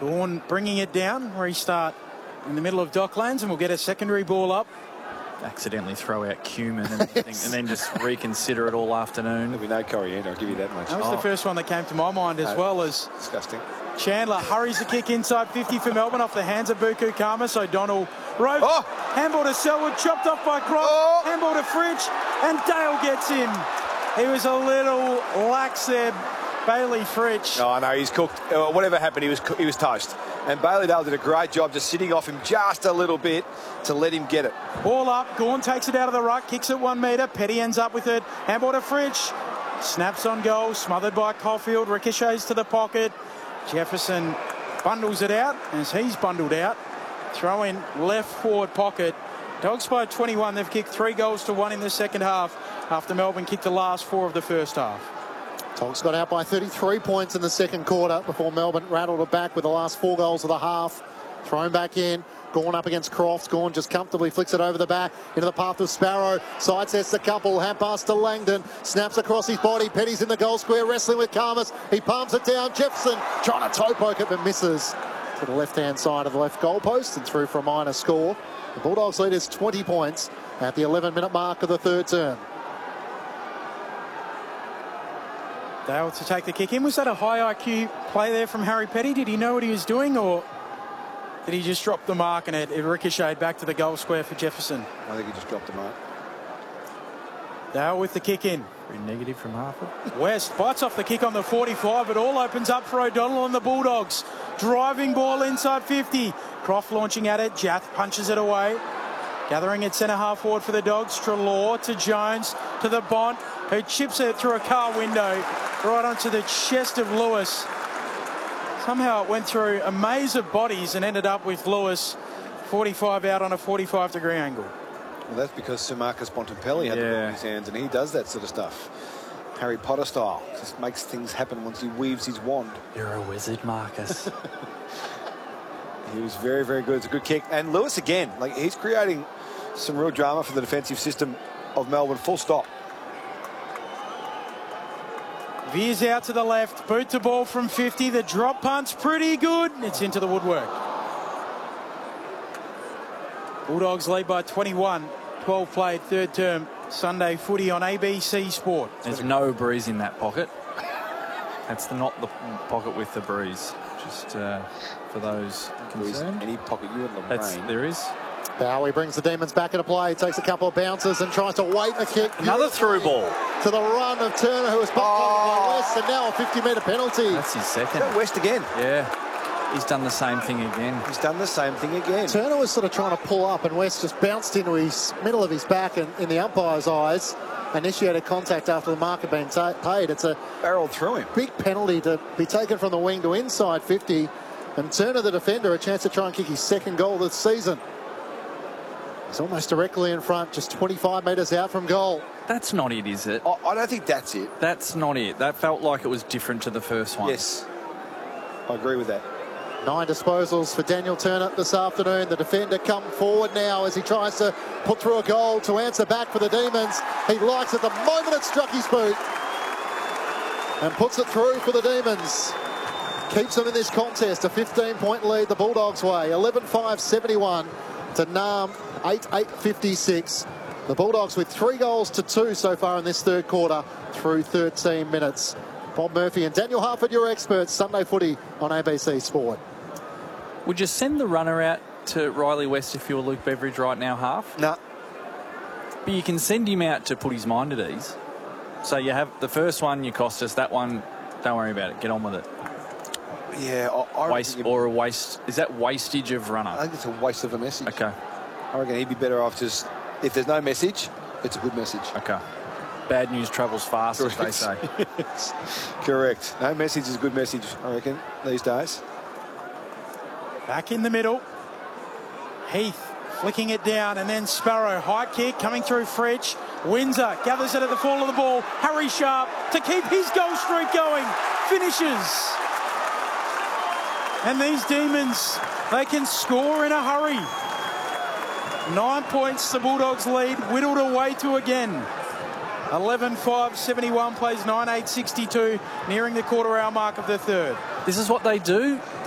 Gawn bringing it down. Restart in the middle of Docklands, and we'll get a secondary ball up. Accidentally throw out cumin and then just reconsider it all afternoon. There'll be no coriander, I'll give you that much. That was the first one that came to my mind, as well as disgusting. Chandler hurries the kick inside 50 for Melbourne off the hands of Buku Khamis. O'Donnell rove. Handball to Selwood, chopped off by Croft. Handball to Fritsch, and Dale gets him. He was a little lax there, Bailey Fritsch. No, I know, he's cooked. Whatever happened, he was toast. And Bailey Dale did a great job just sitting off him just a little bit to let him get it. Ball up, Gawn takes it out of the ruck, kicks it 1 metre. Petty ends up with it. Handball to Fritsch. Snaps on goal, smothered by Caulfield, ricochets to the pocket. Jefferson bundles it out as he's bundled out. Throw in left forward pocket. Dogs by 21. They've kicked 3 goals to 1 in the second half after Melbourne kicked the last 4 of the first half. Tonks got out by 33 points in the second quarter before Melbourne rattled it back with the last 4 goals of the half. Thrown back in. Gawn up against Crofts. Gawn just comfortably flicks it over the back into the path of Sparrow. Sidesteps the couple. Hand pass to Langdon. Snaps across his body. Petty's in the goal square wrestling with Khamis. He palms it down. Jefferson trying to toe poke it but misses to the left-hand side of the left goal post and through for a minor score. The Bulldogs lead is 20 points at the 11-minute mark of the third term. Dale to take the kick in. Was that a high IQ play there from Harry Petty? Did he know what he was doing, or did he just drop the mark and it ricocheted back to the goal square for Jefferson? I think he just dropped the mark. Dale with the kick in. Very negative from Harper. West bites off the kick on the 45. It all opens up for O'Donnell and the Bulldogs. Driving ball inside 50. Croft launching at it. Jath punches it away. Gathering at centre half forward for the Dogs. Treloar to Jones to the Bont, who chips it through a car window right onto the chest of Lewis. Somehow it went through a maze of bodies and ended up with Lewis 45 out on a 45-degree angle. Well, that's because Sir Marcus Bontempelli had the ball in his hands, and he does that sort of stuff. Harry Potter style. Just makes things happen once he weaves his wand. You're a wizard, Marcus. He was very, very good. It's a good kick. And Lewis again, like, he's creating some real drama for the defensive system of Melbourne, full stop. Veers out to the left, boot to ball from 50. The drop punt's pretty good. It's into the woodwork. Bulldogs lead by 21. 12 played, third term. Sunday footy on ABC Sport. There's no breeze in that pocket. That's not the pocket with the breeze. Just for those concerned. Any pocket you in the brain. There is. Bowie brings the Demons back into play, takes a couple of bounces and tries to wait a kick. Another through ball. To the run of Turner, who was bumped by West, and now a 50-metre penalty. That's his second. Is that West again? Yeah. He's done the same thing again. He's done the same thing again. Turner was sort of trying to pull up, and West just bounced into his middle of his back and in the umpire's eyes. Initiated contact after the mark had been paid. It's a barreled through him. Big penalty to be taken from the wing to inside 50. And Turner, the defender, a chance to try and kick his second goal this season. He's almost directly in front, just 25 metres out from goal. That's not it, is it? I don't think that's it. That's not it. That felt like it was different to the first one. Yes, I agree with that. 9 disposals for Daniel Turner this afternoon. The defender come forward now as he tries to put through a goal to answer back for the Demons. He likes it the moment it struck his boot and puts it through for the Demons. Keeps them in this contest, a 15-point lead the Bulldogs way. 11-5-71 to Nam 8-8-56. The Bulldogs with 3 goals to 2 so far in this third quarter through 13 minutes. Bob Murphy and Daniel Harford, your experts. Sunday footy on ABC Sport. Would you send the runner out to Riley West if you're Luke Beveridge right now, Half? No. But you can send him out to put his mind at ease. So you have the first one, you cost us. That one, don't worry about it. Get on with it. Yeah, I waste or a waste. Is that wastage of runner? I think it's a waste of a message. Okay. I reckon he'd be better off just, if there's no message, it's a good message. Okay. Bad news travels fast, as they say. Correct. No message is a good message, I reckon, these days. Back in the middle. Heath flicking it down, and then Sparrow. High kick coming through Fritsch. Windsor gathers it at the fall of the ball. Harry Sharp to keep his goal streak going. Finishes. And these Demons, they can score in a hurry. 9 points the Bulldogs lead, whittled away to again. 11-5-71 plays 9-8-62, nearing the quarter-hour mark of the third. This is what they do.